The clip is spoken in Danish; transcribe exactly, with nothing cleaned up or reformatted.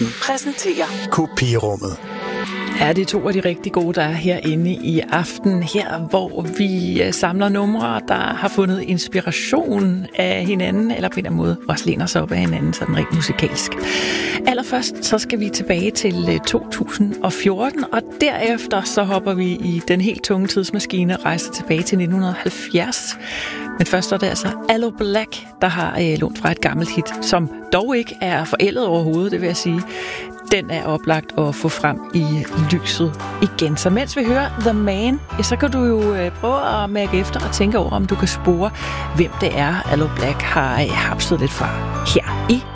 præsenterer Kopirummet. Ja, det er to af de rigtig gode, der er herinde i aften. Her, hvor vi samler numre, der har fundet inspiration af hinanden, eller på en eller anden måde også læner sig op af hinanden, sådan rent musikalsk. Allerførst så skal vi tilbage til to tusind og fjorten, og derefter så hopper vi i den helt tunge tidsmaskine og rejser tilbage til nitten halvfjerds. Men først er det altså Aloe Blacc, der har øh, lånt fra et gammelt hit, som dog ikke er forældet overhovedet, det vil jeg sige. Den er oplagt at få frem i lyset igen. Så mens vi hører The Man, ja, så kan du jo øh, prøve at mærke efter og tænke over, om du kan spore, hvem det er, Aloe Blacc har øh, hapset lidt fra her i